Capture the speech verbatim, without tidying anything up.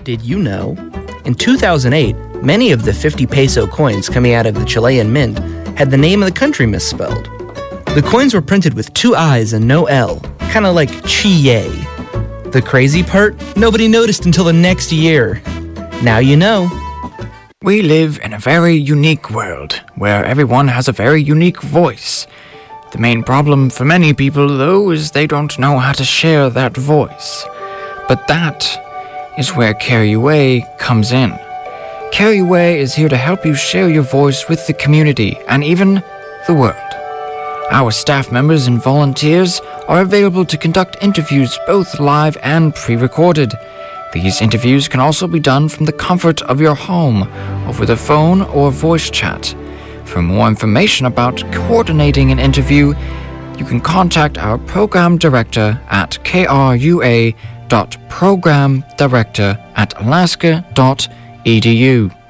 Did you know? In two thousand eight, many of the fifty peso coins coming out of the Chilean mint had the name of the country misspelled. The coins were printed with two I's and no L, kind of like Chile. The crazy part? Nobody noticed until the next year. Now you know. We live in a very unique world, where everyone has a very unique voice. The main problem for many people, though, is they don't know how to share that voice. But that is where CareUA comes in. CareUA is here to help you share your voice with the community and even the world. Our staff members and volunteers are available to conduct interviews both live and pre-recorded. These interviews can also be done from the comfort of your home, over the phone or voice chat. For more information about coordinating an interview, you can contact our program director at krua dot program director at alaska dot edu.